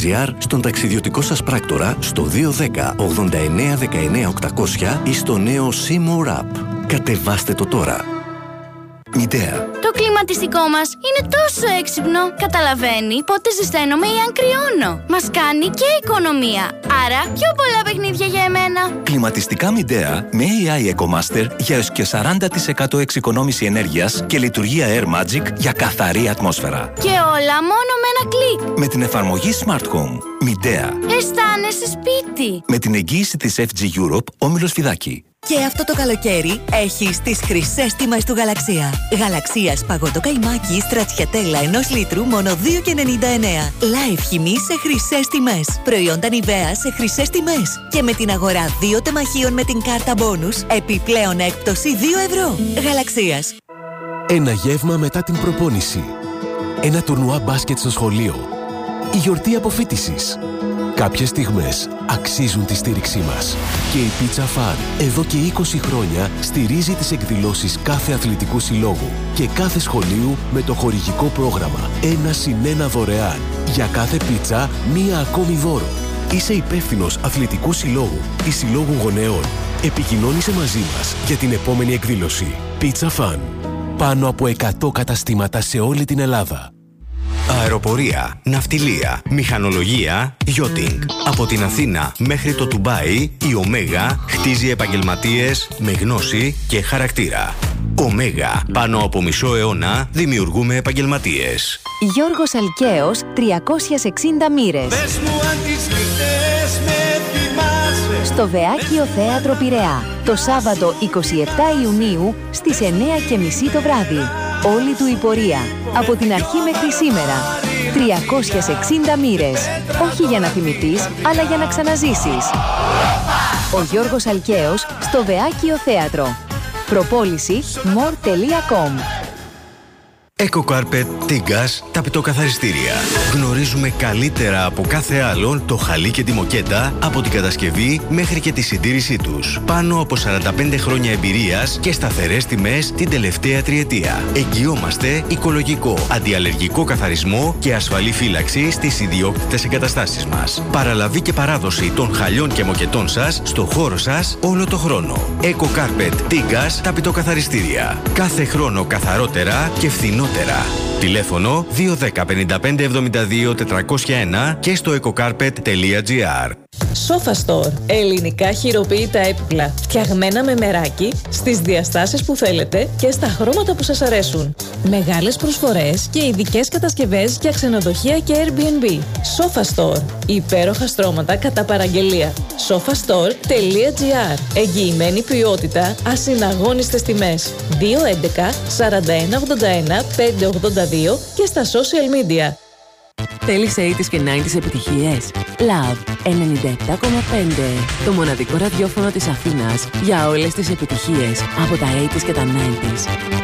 Telea.gr, στον ταξιδιωτικό σας πράκτορα στο 210 89 19 800 ή στο νέο Seymour App. Κατεβάστε το τώρα. Midea. Το κλιματιστικό μας είναι τόσο έξυπνο. Καταλαβαίνει πότε ζεσταίνομαι ή αν κρυώνω. Μας κάνει και οικονομία. Άρα πιο πολλά παιχνίδια για εμένα. Κλιματιστικά Midea με AI EcoMaster για έως και 40% εξοικονόμηση ενέργειας και λειτουργία Air Magic για καθαρή ατμόσφαιρα. Και όλα μόνο με ένα κλικ. Με την εφαρμογή Smart Home. Midea. Αισθάνεσαι σπίτι. Με την εγγύηση της FG Europe, Όμιλος Φιδάκη. Και αυτό το καλοκαίρι έχεις τις χρυσές τιμές του Γαλαξία. Γαλαξίας παγωτό καϊμάκι στρατσιατέλα 1 λίτρου μόνο 2,99. Live χυμή σε χρυσές τιμές. Προϊόντα Nivea σε χρυσές τιμές. Και με την αγορά 2 τεμαχίων με την κάρτα bonus, επιπλέον έκπτωση 2 ευρώ. Γαλαξίας. Ένα γεύμα μετά την προπόνηση. Ένα τουρνουά μπάσκετ στο σχολείο. Η γιορτή αποφοίτησης. Κάποιες στιγμές αξίζουν τη στήριξή μας. Και η Pizza Fun εδώ και 20 χρόνια στηρίζει τις εκδηλώσεις κάθε αθλητικού συλλόγου και κάθε σχολείου με το χορηγικό πρόγραμμα 1+1 δωρεάν. Για κάθε πίτσα, μία ακόμη δώρο. Είσαι υπεύθυνος αθλητικού συλλόγου ή συλλόγου γονέων. Επικοινώνησε μαζί μας για την επόμενη εκδήλωση. Pizza Fun. Πάνω από 100 καταστήματα σε όλη την Ελλάδα. Αεροπορία, ναυτιλία, μηχανολογία, yachting. Από την Αθήνα μέχρι το Ντουμπάι, η Ωμέγα χτίζει επαγγελματίες με γνώση και χαρακτήρα. Ωμέγα. Πάνω από μισό αιώνα δημιουργούμε επαγγελματίες. Γιώργος Αλκαίος, 360 μοίρες. Πες μου αν τις νύχτες με θυμάσαι. Στο Βεάκιο Θέατρο Πειραιά. Το Σάββατο 27 Ιουνίου στις 9:30 το βράδυ. Όλη του η πορεία. Από την αρχή μέχρι σήμερα. 360 μοίρες. Όχι για να θυμηθείς, αλλά για να ξαναζήσεις. Ο Γιώργος Αλκαίος στο Βεάκιο Θέατρο. Προπόληση more.com. EcoCarpet Tigas ταπητοκαθαριστήρια. Γνωρίζουμε καλύτερα από κάθε άλλον το χαλί και τη μοκέτα από την κατασκευή μέχρι και τη συντήρησή τους. Πάνω από 45 χρόνια εμπειρίας και σταθερές τιμές την τελευταία τριετία. Εγγυόμαστε οικολογικό, αντιαλλεργικό καθαρισμό και ασφαλή φύλαξη στις ιδιόκτητες εγκαταστάσεις μας. Παραλαβή και παράδοση των χαλιών και μοκετών σας στο χώρο σας όλο το χρόνο. EcoCarpet Tigas ταπητοκαθαριστήρια. Κάθε χρόνο καθαρότερα και φθηνότερα. Τηλέφωνο 210 55 72 401 και στο ecocarpet.gr. Sofa Store. Ελληνικά χειροποίητα έπιπλα. Φτιαγμένα με μεράκι, στις διαστάσεις που θέλετε και στα χρώματα που σας αρέσουν. Μεγάλες προσφορές και ειδικές κατασκευές για ξενοδοχεία και Airbnb. Sofa Store. Υπέροχα στρώματα κατά παραγγελία. sofastore.gr. Εγγυημένη ποιότητα, ασυναγώνιστες τιμές. 211 41 81 582 και στα social media. Θέλεις 80's και 90's επιτυχίες? Love 97,5. Το μοναδικό ραδιόφωνο της Αθήνας για όλες τις επιτυχίες από τα 80's και τα 90's.